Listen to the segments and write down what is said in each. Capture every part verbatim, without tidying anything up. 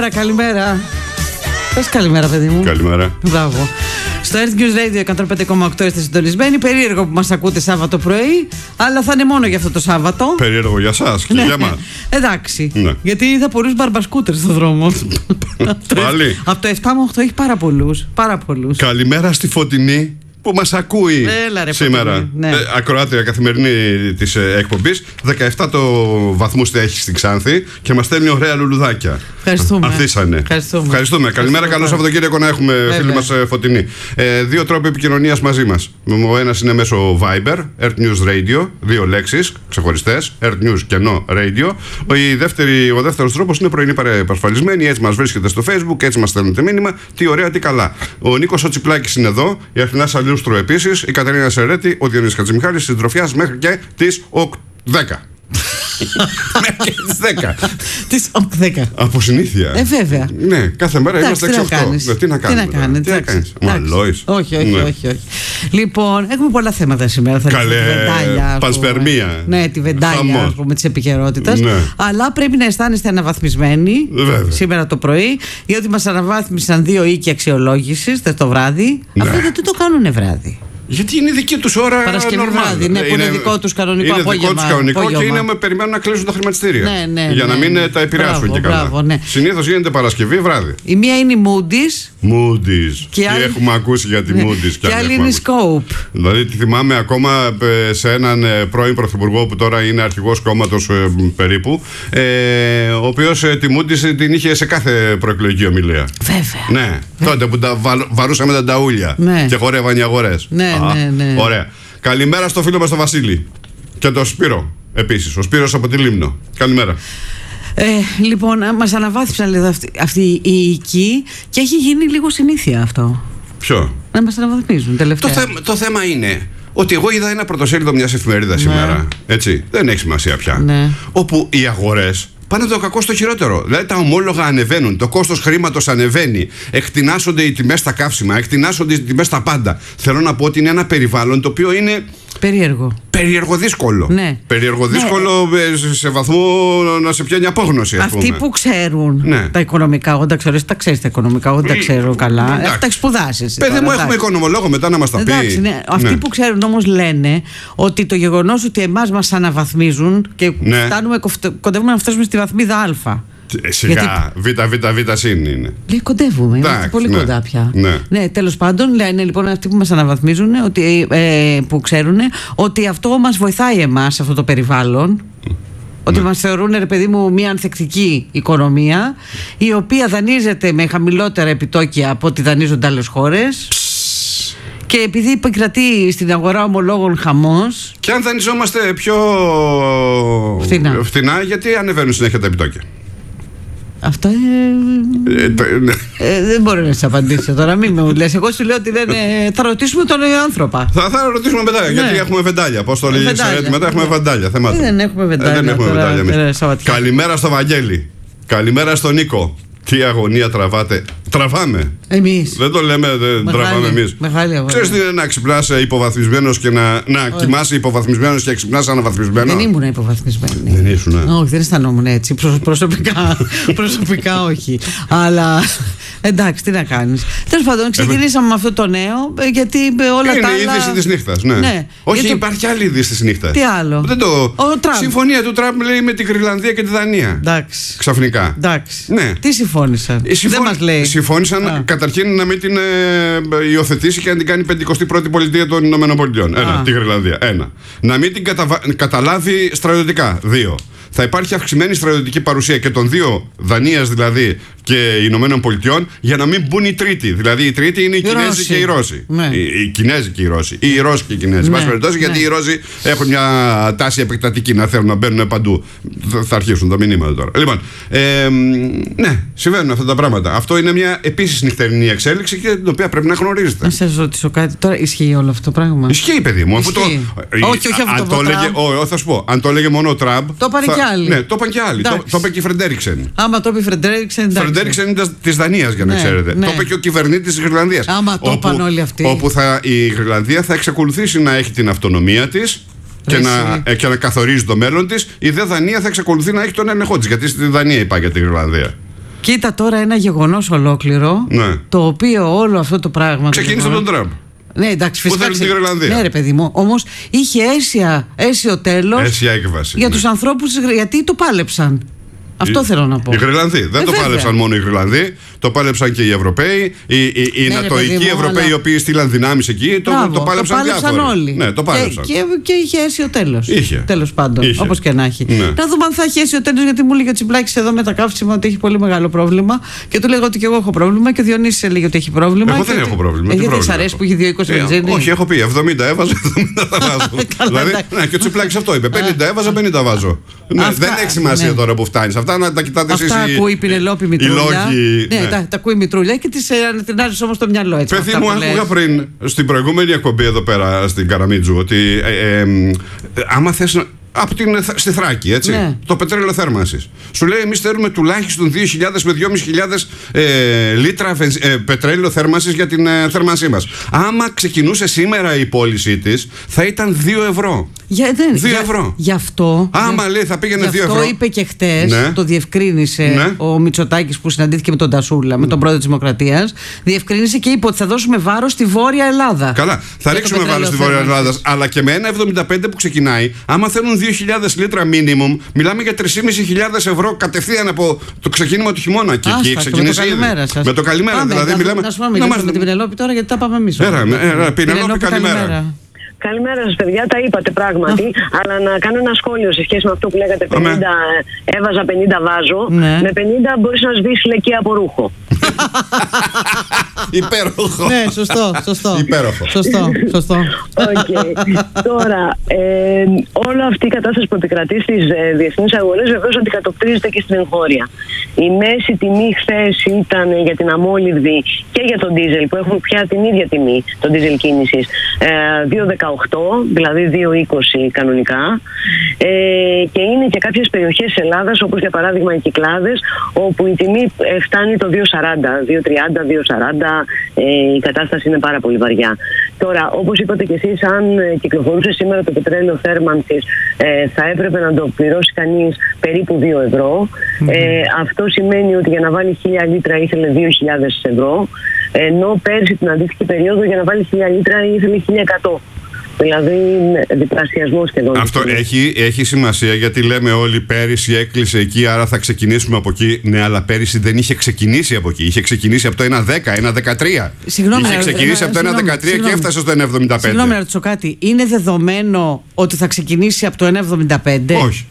Καλημέρα. Πες καλημέρα, παιδί μου. Καλημέρα. Μπράβο. Στο Earth News Radio εκατόν πέντε κόμμα οκτώ είστε συντονισμένοι. Περίεργο που μας ακούτε Σάββατο πρωί, αλλά θα είναι μόνο για αυτό το Σάββατο. Περίεργο για σας και ναι. για μας. Εντάξει. Ναι. Γιατί είδα πολλούς μπαρμπασκούτερ στον δρόμο. Πάλι. Από το επτά με οκτώ έχει πάρα πολλούς. Πάρα πολλούς. Καλημέρα στη Φωτεινή που μας ακούει. Έλα, ρε, σήμερα. Φωτεινή, ναι. ε, ακροάτρια καθημερινή της ε, εκπομπής. δεκαεπτά το βαθμούς έχει στην Ξάνθη και μας στέλνει ωραία λουλουδάκια. Ευχαριστούμε. Ανθίσανε. Ευχαριστούμε. Ευχαριστούμε. Καλημέρα, καλό Σαββατοκύριακο να έχουμε. Βέβαια. Φίλοι μας ε, Φωτεινή. Ε, δύο τρόποι επικοινωνίας μαζί μας. Ο ένας είναι μέσω Viber, Earth News Radio, δύο λέξεις ξεχωριστές, Earth News κενό Radio. Ο, η δεύτερη, ο δεύτερος τρόπος είναι πρωινή παρασφαλισμένη, έτσι μας βρίσκεται στο Facebook, έτσι μας στέλνετε μήνυμα. Τι ωραία, τι καλά. Ο Νίκος ο Τσιπλάκης είναι εδώ, η Αθηνά Σαλούστρου επίσης, η Κατερίνα Σερέτη, ο Διονύσης Χατζημιχάλης, συντροφιάς μέχρι και τις δέκα. Μέχρι και τις δέκα. Τις δέκα. Από συνήθεια. Ε, βέβαια. Ναι, κάθε μέρα εντάξει, είμαστε έξι οκτώ. Ναι, τι να κάνεις. Τι να κάνεις. Τι να κάνεις. Μαλώεις. Όχι, όχι, ναι. όχι, όχι. Λοιπόν, έχουμε πολλά θέματα σήμερα. Θα Καλέ, πασπερμία. Ναι, τη βεντάλια, ας πούμε, της επικαιρότητας. Ναι. Αλλά πρέπει να αισθάνεστε αναβαθμισμένοι. Βέβαια. Σήμερα το πρωί, γιατί μας αναβάθμισαν δύο οίκοι αξιολόγησης το βράδυ. Ναι. Αυτό γιατί το κάνουνε βράδυ. Γιατί είναι δική τους ώρα. Παρασκευή βράδυ, ναι, που είναι δικό τους κανονικό είναι απόγευμα. Είναι δικό τους κανονικό απόγευμα. Και είναι με περιμένουν να κλείσουν τα χρηματιστήρια. Ναι, ναι, για ναι, να μην ναι. τα επηρεάσουν μπράβο, και καλά. μπράβο, ναι. Συνήθως γίνεται Παρασκευή βράδυ. Η μία είναι η Moody's. Moody's. Και άλλη... έχουμε ακούσει για τη ναι. Moody's. Και άλλη είναι η Scope. Δηλαδή τη θυμάμαι ακόμα σε έναν πρώην πρωθυπουργό που τώρα είναι αρχηγός κόμματος περίπου. Ε, ο οποίος τη Moody's την είχε σε κάθε προεκλογική ομιλία. Βέβαια. Ναι. Τότε που τα βα... βαρούσαμε τα ταούλια ναι. και χορεύαν οι αγορές. Ναι, Α, ναι, ναι. Ωραία. Καλημέρα στο φίλο μας τον Βασίλη. Και τον Σπύρο επίσης. Ο Σπύρος από τη Λίμνο. Καλημέρα. Ε, λοιπόν, μας αναβάθμισαν αυτή, αυτή η οίκη και έχει γίνει λίγο συνήθεια αυτό. Ποιο? Να μας αναβαθμίζουν τελευταία. Το, θε, το θέμα είναι ότι εγώ είδα ένα πρωτοσέλιδο μιας εφημερίδας ναι. σήμερα. Έτσι. Δεν έχει σημασία πια. Ναι. Όπου οι αγορές πάνε το κακό στο χειρότερο. Δηλαδή τα ομόλογα ανεβαίνουν, το κόστος χρήματος ανεβαίνει, εκτινάσσονται οι τιμές στα καύσιμα, εκτινάσσονται οι τιμές στα πάντα. Θέλω να πω ότι είναι ένα περιβάλλον το οποίο είναι. Περίεργο. Περίεργο δύσκολο. Ναι. Περίεργο δύσκολο ναι. σε βαθμό να σε πιάνει απόγνωση. Ας Αυτοί πούμε. που ξέρουν ναι. τα οικονομικά, εγώ τα ξέρω, εσύ τα ξέρεις τα οικονομικά, εγώ τα ξέρω καλά. Εντάξει. Τα έχεις σπουδάσει. Παιδί μου, έχουμε οικονομολόγο μετά να μας τα πει. Εντάξει, ναι. Αυτοί ναι. που ξέρουν όμως λένε ότι το γεγονός ότι εμάς μας αναβαθμίζουν και ναι. φτάνουμε, κοντεύουμε να φτάσουμε στη βαθμίδα Α. Σιγά, β, β, β, συν είναι. Λέει κοντεύουμε, είμαστε πολύ ναι. κοντά πια. Ναι, ναι τέλος πάντων, λένε λοιπόν αυτοί που μας αναβαθμίζουν, ότι, ε, που ξέρουν ότι αυτό μας βοηθάει εμάς σε αυτό το περιβάλλον. Ότι ναι. μας θεωρούν, ρε παιδί μου, μια ανθεκτική οικονομία, η οποία δανείζεται με χαμηλότερα επιτόκια από ό,τι δανείζονται άλλες χώρες. Και επειδή επικρατεί στην αγορά ομολόγων χαμός. Και αν δανειζόμαστε πιο φθηνά, φθηνά γιατί ανεβαίνουν συνέχεια τα επιτόκια. Αυτό ε, ε, ε, δεν μπορεί να σε απαντήσω τώρα. Μην με λες. Εγώ σου λέω ότι δεν. Ε, θα ρωτήσουμε τον άνθρωπο. Θα, θα ρωτήσουμε μετά. Ναι. Γιατί έχουμε βεντάλια. Πώς το λέει η μετά έχουμε βεντάλια. Ε, δεν έχουμε βεντάλια. Ε, δεν έχουμε τώρα, βεντάλια τώρα, Καλημέρα στο Βαγγέλη. Καλημέρα στον Νίκο. Τι αγωνία τραβάτε. Τραβάμε. Εμείς. Δεν το λέμε, δεν μεγάλη, τραβάμε εμείς. Ξέρεις τι είναι να ξυπνάς υποβαθμισμένος και να, να κοιμάσαι υποβαθμισμένος και ξυπνάς αναβαθμισμένος. Δεν ήμουν υποβαθμισμένη. Δεν ήσουν. Όχι, δεν αισθανόμουν έτσι. Προσωπικά, προσωπικά όχι. Αλλά εντάξει, τι να κάνεις. Τέλος πάντων, ξεκινήσαμε με αυτό το νέο, γιατί όλα είναι τα άλλα. Είναι η είδηση της νύχτας. Ναι. Ναι. Όχι, το... υπάρχει άλλη είδηση της νύχτας. Τι άλλο. Δεν το... Συμφωνία του Τραμπ λέει με την Γρυλανδία και τη Δανία. Εντάξει. Ξαφνικά. Εντάξει. Ναι. Τι συμφώνησαν. Συμφων... Δεν μας λέει. Συμφώνησαν Α. καταρχήν να μην την ε, υιοθετήσει και να την κάνει πενηκοστή πρώτη πολιτεία των Ηνωμένων Πολιτειών. Ένα, Α. τη Γρυλανδία. Ένα. Να μην την καταβα... καταλάβει στρατιωτικά. Δύο. Θα υπάρχει αυξημένη στρατιωτική παρουσία και των δύο, Δανίας δηλαδή και Ηνωμένων Πολιτειών, για να μην μπουν οι τρίτοι. Δηλαδή οι τρίτοι είναι οι, οι Κινέζοι Ρώσοι. Και οι Ρώσοι. Ναι. Οι, οι Κινέζοι και οι Ρώσοι. Ή οι Ρώσοι και οι Κινέζοι. Ναι. Περιπτώσει, ναι. Γιατί οι Ρώσοι έχουν μια τάση επεκτατική να θέλουν να μπαίνουν παντού. Θα αρχίσουν τα μηνύματα τώρα. Λοιπόν, ε, ναι, συμβαίνουν αυτά τα πράγματα. Αυτό είναι μια επίσης νυχτερινή εξέλιξη και την οποία πρέπει να γνωρίζετε. Να σας ρωτήσω κάτι. Τώρα ισχύει όλο αυτό το πράγμα. Ισχύει, παιδί μου. Ισχύει. Το, όχι, όχι αυτό το πράγμα. Θα σου πω, αν το έλεγε μόνο ο Τραμπ. Το είπαν και άλλοι. Ναι, το είπαν και άλλοι. Το, το είπε και η Φρεντέριξεν. Άμα το είπε η Φρεντέριξεν. Φρεντέριξεν είναι τη Δανία, για να ναι, ξέρετε. Ναι. Το είπε και ο κυβερνήτης της Γρυλανδίας. Άμα το είπαν όλοι αυτοί. Όπου θα, η Γρυλανδία θα εξακολουθήσει να έχει την αυτονομία της και να, και να καθορίζει το μέλλον της. Η δε Δανία θα εξακολουθεί να έχει τον έλεγχό της. Γιατί στη Δανία υπάρχει για τη Γρυλανδία. Κοίτα τώρα ένα γεγονός ολόκληρο, ναι. το οποίο όλο αυτό το πράγμα ξεκίνησε από τον Τραμπ. Ναι, εντάξει, φυσικά. Που θέλει την Γρυλανδία. Ναι, ρε παιδί μου. Όμως είχε αίσια, αίσιο τέλος. Αίσια έκβαση. Για ναι. τους ανθρώπους, γιατί το πάλεψαν. Αυτό οι, θέλω να πω. Οι Γρυλανδοί. Δεν ε, το βέβαια. πάλεψαν μόνο οι Γρυλανδοί, το πάλεψαν και οι Ευρωπαίοι. Οι, οι, οι ναι, νατοικοί Ευρωπαίοι, αλλά... οι οποίοι στείλαν δυνάμεις εκεί, το, Μπράβο, το πάλεψαν, το πάλεψαν διάφοροι. Όλοι. Ναι, το πάλεψαν. Και, και, και είχε αίσιο τέλος. Είχε. Τέλος πάντων. Όπως και να έχει. Ναι. Να δούμε αν θα έχει αίσιο τέλος, γιατί μου έλεγε ο Τσιπλάκης εδώ με τα καύσιμα ότι έχει πολύ μεγάλο πρόβλημα. Και του λέγω ότι και εγώ έχω πρόβλημα. Και ο Διονύσης έλεγε ότι έχει πρόβλημα. Εγώ δεν έχω πρόβλημα. Γιατί της αρέσει που έχει δύο είκοσι βενζίνη. Όχι, έχω πει εβδομήντα έβαζα, εβδομήντα θα βάζω. Δηλαδή, και ο Τσιπλάκης αυτό είπε. πενήντα έβαζα, πενήντα βάζω. Δεν έχει σημασία τώρα που φτάνει. Αυτά να τα κοιτάτε εσείς. Αυτά ακούει η Πινελόπη Μητρούλια. Ναι, ναι, τα, τα ακούει η Μητρούλια και τις ανατινάζει όμως το μυαλό έτσι. Παιδί μου, άκουγα πριν στην προηγούμενη εκπομπή εδώ πέρα στην Καραμίτζου ότι ε, ε, ε, άμα θες από την, στη Θράκη, έτσι, ναι. το πετρέλαιο θέρμανσης. Σου λέει εμείς θέλουμε τουλάχιστον δύο χιλιάδες με δυόμισι χιλιάδες ε, λίτρα ε, πετρέλαιο θέρμανσης για την ε, θέρμανσή μας. Άμα ξεκινούσε σήμερα η πώλησή της, θα ήταν δύο ευρώ. Για, δεν, δύο για, ευρώ. Γι' αυτό. Άμα λέει θα πήγαινε δύο ευρώ. Αυτό είπε και χτες, ναι. το διευκρίνησε ναι. ο Μητσοτάκης που συναντήθηκε με τον Τασούλα, με τον πρόεδρο της Δημοκρατίας. Διευκρίνησε και είπε ότι θα δώσουμε βάρος στη Βόρεια Ελλάδα. Καλά, θα ρίξουμε βάρος στη Βόρεια Ελλάδα, αλλά και με ένα εβδομήντα πέντε που ξεκινάει, άμα θέλουν δύο χιλιάδες λίτρα minimum, μιλάμε για τρεις χιλιάδες πεντακόσια ευρώ κατευθείαν από το ξεκίνημα του χειμώνα. Και εκεί ξεκίνησε ήδη. Με το καλημέρα. Πάμε, δηλαδή, θα, μιλάμε. Να σου πούμε μας... με την Πινελόπη τώρα, γιατί τα πάμε εμείς. Πινελόπη, καλημέρα. Καλημέρα σας παιδιά, τα είπατε πράγματι, αλλά να κάνω ένα σχόλιο σε σχέση με αυτό που λέγατε πενήντα έβαζα, πενήντα βάζω. Ναι. Με πενήντα μπορείς να σβήσεις λεκεία από ρούχο. Υπέροχο. Ναι, σωστό, σωστό. Υπέροχο. Σωστό, σωστό. Okay. Τώρα, ε, όλη αυτή η κατάσταση που επικρατεί στις ε, διεθνείς αγορές βεβαίως αντικατοπτρίζεται και στην εγχώρια. Η μέση τιμή χθες ήταν για την αμόλυβδη και για τον ντίζελ που έχουν πια την ίδια τιμή, τον ντίζελ κίνησης, ε, δύο δεκαοκτώ, δηλαδή δύο είκοσι κανονικά, ε, και είναι και κάποιες περιοχές της Ελλάδας, όπως για παράδειγμα οι Κυκλάδες, όπου η τιμή φτάνει το δύο σαράντα, δύο τριάντα, δύο σαράντα, ε, η κατάσταση είναι πάρα πολύ βαριά. Τώρα, όπως είπατε και εσείς, αν κυκλοφορούσε σήμερα το πετρέλαιο θέρμανσης, ε, θα έπρεπε να το πληρώσει κανείς περίπου δύο ευρώ. Mm-hmm. Ε, αυτό σημαίνει ότι για να βάλει χίλια λίτρα ήθελε δύο χιλιάδες ευρώ, ενώ πέρσι την αντίστοιχη περίοδο για να βάλει χίλια λίτρα ήθελε χίλια εκατό. Δηλαδή διπλασιασμό σχεδόν. Αυτό έχει, έχει σημασία, γιατί λέμε όλοι πέρυσι έκλεισε εκεί, άρα θα ξεκινήσουμε από εκεί. Ναι, αλλά πέρυσι δεν είχε ξεκινήσει από εκεί. Είχε ξεκινήσει από το ένα δέκα, ένα δεκατρία. Συγγνώμη, είχε ξεκινήσει ε, από το ένα δεκατρία και έφτασε στο ένα εβδομήντα πέντε. Συγγνώμη να ρωτήσω κάτι. Είναι δεδομένο ότι θα ξεκινήσει από το ένα εβδομήντα πέντε? Όχι.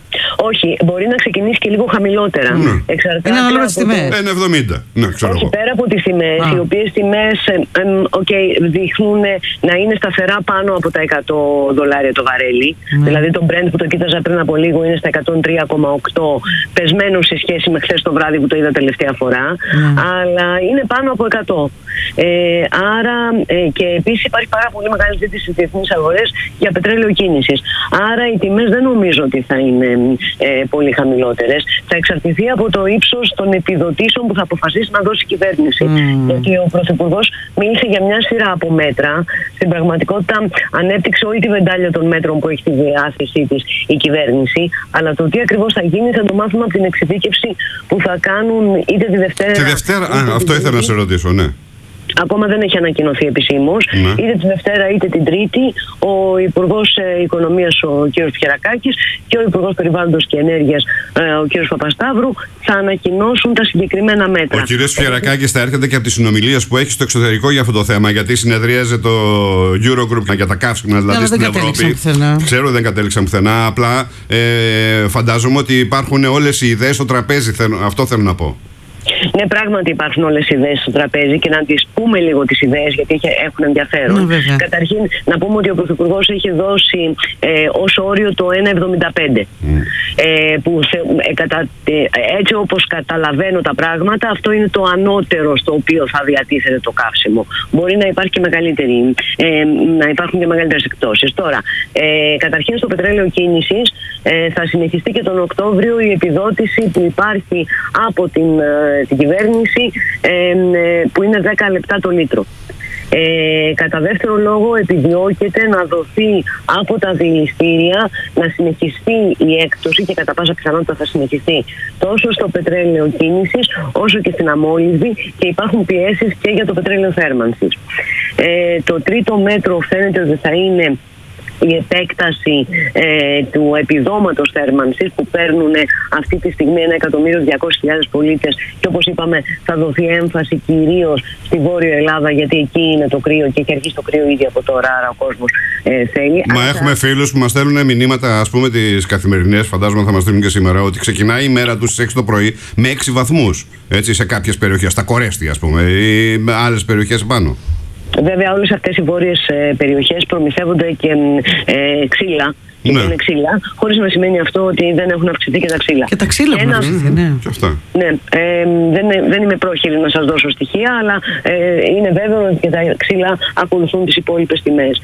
Όχι, μπορεί να ξεκινήσει και λίγο χαμηλότερα. Ναι. Εξαρτάται. Είναι ανάλογα τις τιμές. ένα εβδομήντα. Ναι, ξέρω. Όχι, πέρα από τις τιμές, οι οποίες τιμές ε, ε, okay, δείχνουν να είναι σταθερά πάνω από τα εκατό δολάρια το βαρέλι. Mm. Δηλαδή το Brent που το κοίταζα πριν από λίγο είναι στα εκατόν τρία κόμμα οκτώ, πεσμένο σε σχέση με χθες το βράδυ που το είδα τελευταία φορά. Mm. Αλλά είναι πάνω από εκατό. Ε, άρα ε, και επίσης υπάρχει πάρα πολύ μεγάλη ζήτηση στις διεθνείς αγορές για πετρέλαιο κίνησης. Άρα οι τιμές δεν νομίζω ότι θα είναι ε, πολύ χαμηλότερες. Θα εξαρτηθεί από το ύψος των επιδοτήσεων που θα αποφασίσει να δώσει η κυβέρνηση. Mm. Γιατί ο Πρωθυπουργός μίλησε για μια σειρά από μέτρα. Στην πραγματικότητα ανέπτυξε όλη τη βεντάλια των μέτρων που έχει στη διάθεσή της η κυβέρνηση. Αλλά το τι ακριβώς θα γίνει θα το μάθουμε από την εξειδίκευση που θα κάνουν είτε τη Δευτέρα. Τη Δευτέρα, α, αυτό ήθελα να σε ρωτήσω, ναι. Ακόμα δεν έχει ανακοινωθεί επισήμως. Ναι. Είτε τη Δευτέρα είτε την Τρίτη, ο Υπουργός Οικονομίας, ο κ. Φιερακάκης, και ο Υπουργός Περιβάλλοντος και Ενέργειας, ο κ. Παπασταύρου, θα ανακοινώσουν τα συγκεκριμένα μέτρα. Ο κ. Φιερακάκης θα έρχεται και από τις συνομιλίες που έχει στο εξωτερικό για αυτό το θέμα, γιατί συνεδρίαζε το Eurogroup για τα καύσιμα, δηλαδή ναι, στην Ευρώπη. Πουθενά. Ξέρω, δεν κατέληξαν πουθενά. Απλά ε, φαντάζομαι ότι υπάρχουν όλες οι ιδέες στο τραπέζι. Θέλω, αυτό θέλω να πω. Ναι, πράγματι υπάρχουν όλες οι ιδέες στο τραπέζι και να τις πούμε λίγο τις ιδέες, γιατί έχουν ενδιαφέρον. Ναι, καταρχήν, να πούμε ότι ο Πρωθυπουργός έχει δώσει ε, ως όριο το ένα εβδομήντα πέντε. Mm. Ε, που θε, ε, κατα, ε, έτσι όπως καταλαβαίνω τα πράγματα, αυτό είναι το ανώτερο στο οποίο θα διατίθεται το καύσιμο. Μπορεί να υπάρχει και μεγαλύτερη, ε, να υπάρχουν και μεγαλύτερες εκτόσεις. Τώρα, ε, καταρχήν στο πετρέλαιο κίνησης ε, θα συνεχιστεί και τον Οκτώβριο η επιδότηση που υπάρχει από την την κυβέρνηση, ε, που είναι δέκα λεπτά το λίτρο. Ε, κατά δεύτερο λόγο, επιδιώκεται να δοθεί από τα δηληστήρια να συνεχιστεί η έκπτωση και κατά πάσα πιθανότητα θα συνεχιστεί τόσο στο πετρέλαιο κίνησης όσο και στην αμόλυβδη και υπάρχουν πιέσεις και για το πετρέλαιο θέρμανσης. Ε, το τρίτο μέτρο φαίνεται ότι θα είναι η επέκταση ε, του επιδόματος θέρμανσης που παίρνουν αυτή τη στιγμή ένα εκατομμύριο διακόσιες χιλιάδες πολίτες και όπως είπαμε θα δοθεί έμφαση κυρίως στη Βόρειο Ελλάδα γιατί εκεί είναι το κρύο και έχει αρχίσει το κρύο ήδη από τώρα, άρα ο κόσμος ε, θέλει. Μα άρα... έχουμε φίλους που μας στέλνουν μηνύματα, ας πούμε τις καθημερινές, φαντάζομαι θα μας στείλουν και σήμερα, ότι ξεκινάει η μέρα τους στις έξι το πρωί με έξι βαθμούς, έτσι, σε κάποιες περιοχές, στα Κορέστη ας πούμε ή με άλλες περιοχές πάνω. Βέβαια όλες αυτές οι βόρειες ε, περιοχές προμηθεύονται και ε, ξύλα. Και ναι. είναι ξύλα, χωρίς να σημαίνει αυτό ότι δεν έχουν αυξηθεί και τα ξύλα. Και τα ξύλα έχουν αυξηθεί, ναι. Και αυτά. Ναι, ε, δεν, δεν είμαι πρόχειρη να σας δώσω στοιχεία, αλλά ε, είναι βέβαιο ότι και τα ξύλα ακολουθούν τις υπόλοιπες τιμές.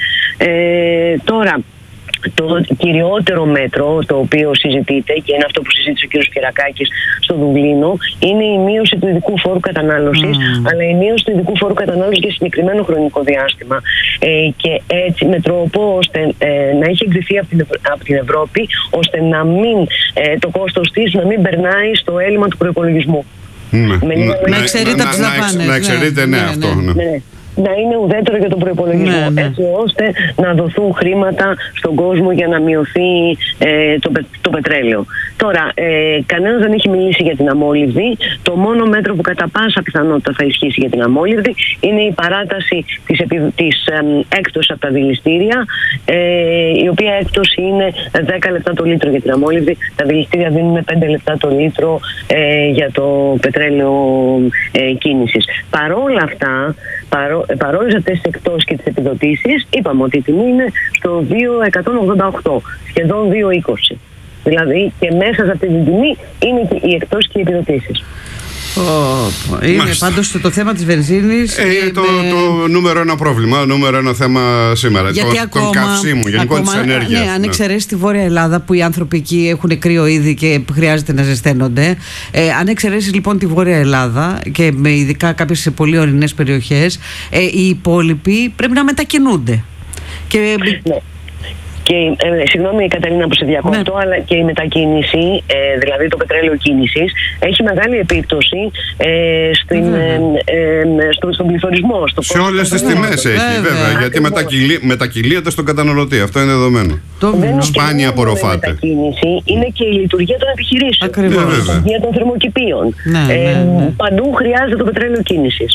Ε, τώρα, το κυριότερο μέτρο το οποίο συζητείται και είναι αυτό που συζήτησε ο κ. Κυρακάκης στο Δουβλίνο είναι η μείωση του ειδικού φόρου κατανάλωσης, mm. αλλά η μείωση του ειδικού φόρου κατανάλωσης για συγκεκριμένο χρονικό διάστημα ε, και έτσι με τρόπο ώστε ε, να έχει εγκριθεί από την, από την Ευρώπη ώστε να μην, ε, το κόστος της να μην περνάει στο έλλειμμα του προϋπολογισμού. Mm. Να εξαιρείται από τις δαπάνες. Να εξαιρείται, ναι, αυτό. Να είναι ουδέτερο για τον προϋπολογισμό, ναι, ναι. έτσι ώστε να δοθούν χρήματα στον κόσμο για να μειωθεί ε, το, το πετρέλαιο. Τώρα, ε, κανένας δεν έχει μιλήσει για την αμόλυβδη. Το μόνο μέτρο που κατά πάσα πιθανότητα θα ισχύσει για την αμόλυβδη είναι η παράταση της, της ε, έκπτωσης από τα δηληστήρια, ε, η οποία έκπτωση είναι δέκα λεπτά το λίτρο για την αμόλυβδη. Τα δηληστήρια δίνουν πέντε λεπτά το λίτρο ε, για το πετρέλαιο ε, κίνησης. Παρόλα αυτά, παρό, παρόλες αυτές τις εκτόσεις και τις επιδοτήσεις, είπαμε ότι η τιμή είναι στο δύο χιλιάδες εκατόν ογδόντα οκτώ, σχεδόν δύο χιλιάδες είκοσι. Δηλαδή και μέσα σε αυτή την τιμή είναι και οι εκτόσεις και οι επιδοτήσεις. Oh, είναι Μάλιστα. πάντως το, το θέμα της βενζίνης ε, είναι το, με... το νούμερο ένα πρόβλημα, νούμερο ένα θέμα σήμερα. Γιατί το, ακόμα, τον καυσίμου, γενικώ της ενέργειας. Ναι, αν εξαιρέσει τη Βόρεια Ελλάδα που οι άνθρωποι εκεί έχουν κρύο ήδη και χρειάζεται να ζεσταίνονται, ε, αν εξαιρέσει λοιπόν τη Βόρεια Ελλάδα και με ειδικά κάποιες πολύ ορεινές περιοχές, ε, οι υπόλοιποι πρέπει να μετακινούνται. Και... Ναι. Και, ε, συγγνώμη Κατερίνα που σε διακόπτω, ναι. αλλά και η μετακίνηση, ε, δηλαδή το πετρέλαιο κίνησης, έχει μεγάλη επίπτωση ε, στην, ε, ε, στο, στον πληθωρισμό. Στο σε όλες τις τιμές έχει, βέβαια, βέβαια γιατί μετακυλεί, μετακυλίεται στον καταναλωτή. Αυτό είναι δεδομένο. Σπάνια απορροφάται. Η μετακίνηση είναι και η λειτουργία των επιχειρήσεων. Ακριβώς. Η λειτουργία των θερμοκηπίων. Ναι, ε, ναι, ναι. Παντού χρειάζεται το πετρέλαιο κίνησης.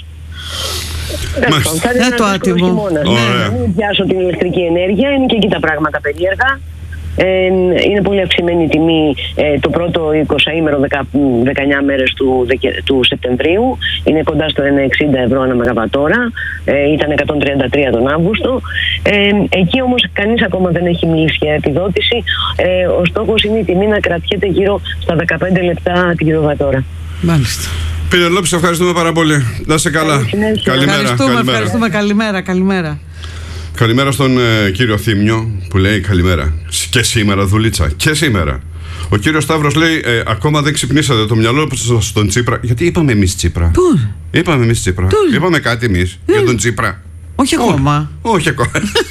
Δεν το άτιμο. Να μην πιάσω την ηλεκτρική ενέργεια, είναι και εκεί τα πράγματα περίεργα. Ε, είναι πολύ αυξημένη η τιμή ε, το πρώτο εικοσαήμερο δεκαεννιά μέρες του, του Σεπτεμβρίου. Είναι κοντά στο ένα εξήντα ευρώ ανά μεγαβατόρα. Ε, ήταν εκατόν τριάντα τρία τον Αύγουστο. Ε, εκεί όμως κανείς ακόμα δεν έχει μιλήσει για επιδότηση. Ε, ο στόχος είναι η τιμή να κρατιέται γύρω στα δεκαπέντε λεπτά την κιλοβατόρα. Μάλιστα. Πινελόπη, σε ευχαριστούμε πάρα πολύ. Να είσαι καλά. Καλημέρα. Ευχαριστούμε, καλημέρα. ευχαριστούμε. Καλημέρα, καλημέρα. Καλημέρα στον ε, κύριο Θήμιο που λέει καλημέρα. Και σήμερα, δουλίτσα. Και σήμερα. Ο κύριος Σταύρος λέει ε, ακόμα δεν ξυπνήσατε το μυαλό στον Τσίπρα. Γιατί είπαμε εμείς Τσίπρα. Πού? Είπαμε εμείς Τσίπρα. Πού? Είπαμε κάτι εμείς για τον Τσίπρα. Όχι ακόμα. Όχι ακόμα.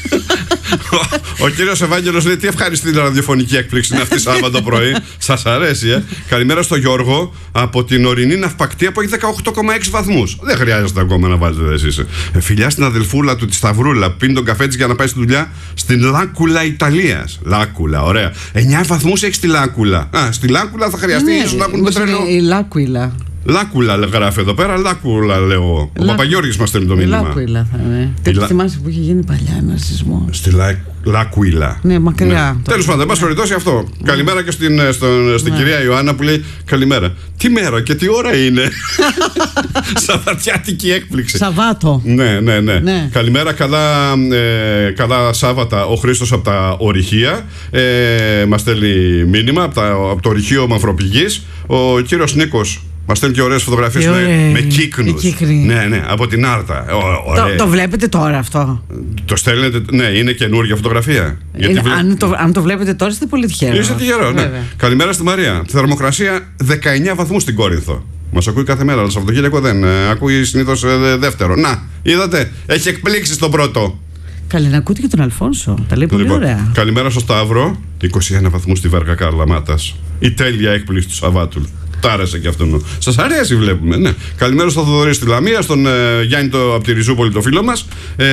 Ο κύριος Ευάγγελος λέει: τι ευχάριστη ραδιοφωνική έκπληξη είναι αυτή Σάββατο πρωί. Σας αρέσει, ε. Καλημέρα στο Γιώργο από την ορεινή Ναυπακτία που έχει δεκαοκτώ κόμμα έξι βαθμούς. Δεν χρειάζεται ακόμα να βάλετε εσείς. Ε, φιλιά στην αδελφούλα του τη Σταυρούλα. Πίνει τον καφέ της για να πάει στη δουλειά στην Λάκουλα Ιταλίας. Λάκουλα, ωραία. εννιά βαθμούς έχει στη Λάκουλα. Α, στη Λάκουλα θα χρειαστεί ναι, ίσως να έχουν πετρέλαιο. Η Λάκουλα. Λάκουλα γράφει εδώ πέρα, Λάκουλα λέω. Ο Παπαγιώργης μας στέλνει το μήνυμα. Λάκουλα θα είναι. Τι Λα... θυμάσαι που είχε γίνει παλιά ένα σεισμό. Στη Λα... Λάκουλα. Ναι, μακριά. Ναι. Τέλος πάντων, εν πάση περιπτώσει αυτό. Mm. Καλημέρα και στην, στον, στην ναι. κυρία Ιωάννα που λέει καλημέρα. Τι μέρα και τι ώρα είναι. Σαββατιάτικη έκπληξη. Σαββάτο. Ναι, ναι, ναι. ναι. Καλημέρα, καλά, ε, καλά Σάββατα. Ο Χρήστος από τα Ορυχεία ε, μας στέλνει μήνυμα από, τα, από το Ορυχείο Μαυροπηγής. Ο κύριος Νίκος μας στέλνει και ωραίες φωτογραφίες με, με κύκνους. Ναι, ναι, από την Άρτα. Ο, το, το βλέπετε τώρα αυτό. Το στέλνετε, ναι, είναι καινούργια φωτογραφία. Είναι, γιατί βλέ... αν, το, αν το βλέπετε τώρα είστε πολύ τυχερό. Είστε τυχερό, ναι. Καλημέρα στη Μαρία. Θερμοκρασία δεκαεννιά βαθμούς στην Κόρινθο. Μας ακούει κάθε μέρα, αλλά Σαββατοκύριακο δεν. Ε, ακούει συνήθως ε, δεύτερο. Να, είδατε, έχει εκπλήξει τον πρώτο. Καλή να ακούτε και τον Αλφόνσο. Τα λέει πολύ Λοιπόν, ωραία. καλημέρα στο Σταύρο. είκοσι ένα βαθμούς στη Βάρκα Καρλαμάτας. Η τέλεια έκπληξη του Σαββάτου. Τ' άρεσε και αυτόν. Σας αρέσει, βλέπουμε. Ναι. Καλημέρα στο Θοδωρή στη Λαμία, στον ε, Γιάννη το, από τη Ριζούπολη, το φίλο μας. Ε,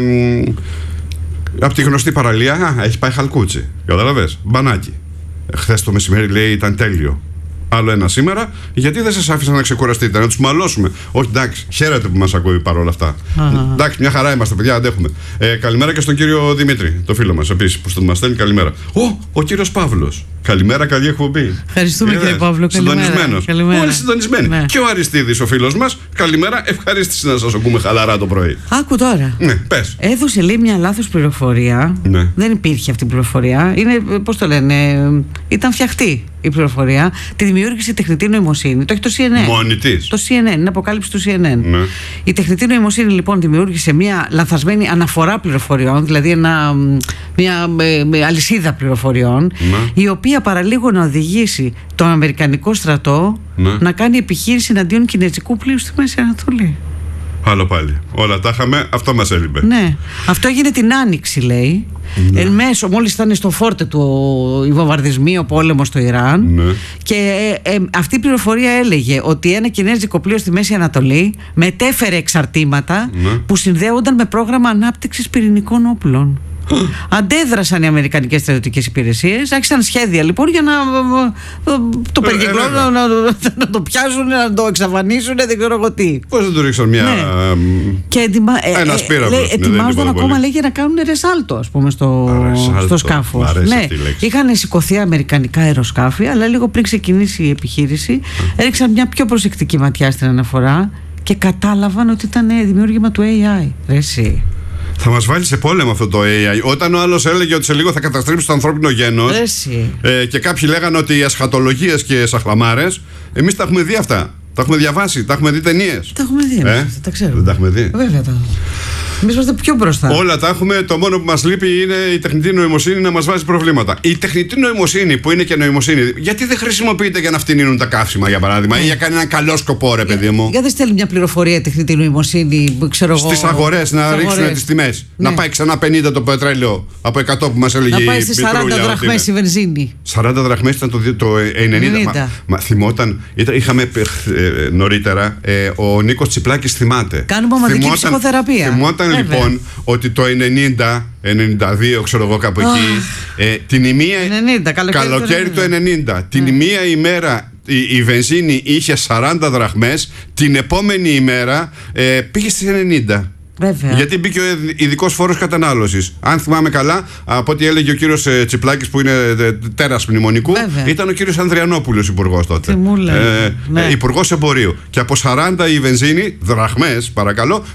από τη γνωστή παραλία. Α, έχει πάει Χαλκούτσι. Καταλαβες. Μπανάκι. Χθες το μεσημέρι λέει ήταν τέλειο. Άλλο ένα σήμερα, γιατί δεν σας άφησα να ξεκουραστείτε, να τους μαλώσουμε. Όχι, εντάξει, χαίρετε που μας ακούει παρόλα αυτά. Uh-huh. Εντάξει, μια χαρά είμαστε, παιδιά, αντέχουμε. Ε, καλημέρα και στον κύριο Δημήτρη, το φίλο μας επίσης, που μας στέλνει καλημέρα. Ω, ο κύριος Παύλος. Καλημέρα, καλή εκπομπή. Ευχαριστούμε, κύριε Παύλο. Συντονισμένος. Όλοι συντονισμένοι. Ναι. Και ο Αριστίδης, ο φίλος μας. Καλημέρα, ευχαρίστηση να σας ακούμε χαλαρά το πρωί. Άκου τώρα. Ναι, πες. Έδωσε λέει μια λάθος πληροφορία. Ναι. Δεν υπήρχε αυτή η πληροφορία. Είναι, πώς το λένε, ήταν φτιαχτή η πληροφορία. Τη δημιούργησε η τεχνητή νοημοσύνη. Το έχει το σι εν εν. Μόνη της. Το σι εν εν, είναι αποκάλυψη του σι εν εν. Ναι. Η τεχνητή νοημοσύνη λοιπόν δημιούργησε μια λανθασμένη αναφορά πληροφοριών, δηλαδή ένα, μια ε, αλυσίδα πληροφοριών, ναι. η οποία παραλίγο να οδηγήσει τον Αμερικανικό στρατό ναι. να κάνει επιχείρηση εναντίον κινέζικου πλοίου στη Μέση Ανατολή. Άλλο πάλι. Όλα τα είχαμε, αυτό μας έλειπε. Ναι. Αυτό έγινε την Άνοιξη, λέει. Ναι. Εν μέσω, μόλις ήταν στο φόρτε του οι βομβαρδισμοί, ο πόλεμος στο Ιράν. Ναι. Και ε, ε, αυτή η πληροφορία έλεγε ότι ένα κινέζικο πλοίο στη Μέση Ανατολή μετέφερε εξαρτήματα ναι. που συνδέονταν με πρόγραμμα ανάπτυξης πυρηνικών όπλων. Αντέδρασαν οι αμερικανικές στρατιωτικές υπηρεσίες, άρχισαν σχέδια λοιπόν για να το περικυκλώνουν, να, να, να το πιάσουν, να το εξαφανίσουν, δεν ξέρω εγώ τι. Πώς δεν του ρίξαν μια. Ναι. Και ετοιμα... ένα σπήρα. ε, ετοιμάζονταν ακόμα λέει για να κάνουν ρεσάλτο, ας πούμε, στο, στο σκάφος. Ναι. Είχαν σηκωθεί αμερικανικά αεροσκάφη, αλλά λίγο πριν ξεκινήσει η επιχείρηση, έριξαν μια πιο προσεκτική ματιά στην αναφορά και κατάλαβαν ότι ήταν δημιούργημα του έι άι. Ρε εσύ. Θα μας βάλει σε πόλεμο αυτό το έι άι. Όταν ο άλλος έλεγε ότι σε λίγο θα καταστρέψει το ανθρώπινο γένος ε, και κάποιοι λέγανε ότι οι ασχατολογίες και σαχλαμάρες, εμείς τα έχουμε δει αυτά. Τα έχουμε διαβάσει, τα έχουμε δει ταινίες. Τα έχουμε δει, ε? τα ξέρουμε. Δεν τα έχουμε δει. Βέβαια τα. Εμείς είμαστε πιο μπροστά. Όλα τα έχουμε. Το μόνο που μας λείπει είναι η τεχνητή νοημοσύνη να μας βάζει προβλήματα. Η τεχνητή νοημοσύνη που είναι και νοημοσύνη, γιατί δεν χρησιμοποιείται για να φτηνίνουν τα καύσιμα, για παράδειγμα, mm. ή για κανένα καλό σκοπό, ρε παιδί μου. Για δεν στέλνει μια πληροφορία η τεχνητή νοημοσύνη, ξέρω εγώ. Στις αγορές να αγορές. ρίξουν τις τιμές. Ναι. Να πάει ξανά πενήντα το πετρέλαιο από εκατό που μας έλεγε η να πάει στις σαράντα δραχμές η βενζίνη. σαράντα δραχμές ήταν το, το ενενήντα. Μα, μα, θυμόταν, ήταν, είχαμε ε, νωρίτερα, ε, ο Νίκος Τσιπλάκης θυμάται. Κάνουμε ομαδική ψυχοθεραπεία. Θυμόταν λοιπόν ότι το ενενήντα, ενενήντα δύο, ξέρω εγώ κάπου εκεί, ε, την ημία, ενενήντα, καλοκαίρι, καλοκαίρι το ενενήντα, την mm. μία ημέρα η, η βενζίνη είχε σαράντα δραχμές, την επόμενη ημέρα ε, πήγε στις ενενήντα. Βέβαια. Γιατί μπήκε ο ειδικός φόρος κατανάλωσης. Αν θυμάμαι καλά, από ό,τι έλεγε ο κύριος Τσιπλάκης, που είναι τέρας μνημονικού, βέβαια. Ήταν ο κύριος Ανδριανόπουλος υπουργός τότε. Τι μου λέει. Ε, ναι. ε, υπουργός εμπορίου. Και από σαράντα η βενζίνη, δραχμές παρακαλώ,